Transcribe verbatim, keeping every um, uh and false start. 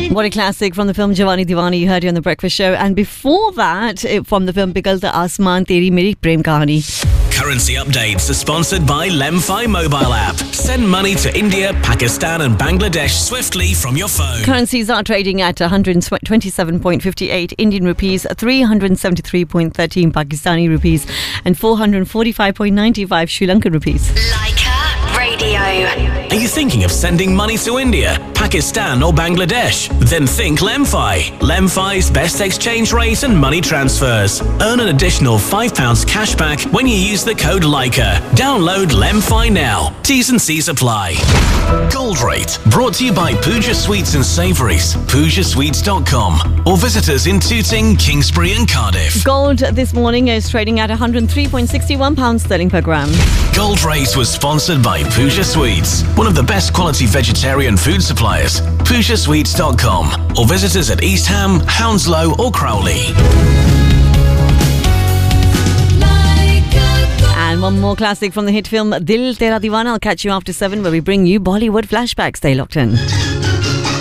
What a classic from the film Jawani Diwani. You heard it on The Breakfast Show. And before that, from the film Pigalta Aasmaan Teri Meri Prem Kahani. Currency updates are sponsored by Lemfi mobile app. Send money to India, Pakistan and Bangladesh swiftly from your phone. Currencies are trading at one hundred twenty-seven point five eight Indian rupees, three hundred seventy-three point one three Pakistani rupees and four hundred forty-five point nine five Sri Lankan rupees. Leica Radio. Are you thinking of sending money to India, Pakistan or Bangladesh? Then think Lemfi. Lemfi's best exchange rate and money transfers. Earn an additional five pounds cash back when you use the code Leica. Download Lemfi now. T's and C's apply. Gold Rate, brought to you by Pooja Sweets and Savouries, pooja sweets dot com, or visit us in Tooting, Kingsbury and Cardiff. Gold this morning is trading at one hundred three point six one pounds sterling per gram. Gold Rate was sponsored by Pooja Sweets, one of the best quality vegetarian food suppliers. pooja sweets dot com, or visit us at East Ham, Hounslow or Crowley. And one more classic from the hit film Dil Tera Deewana. I'll catch you after seven, where we bring you Bollywood flashbacks. Stay locked in.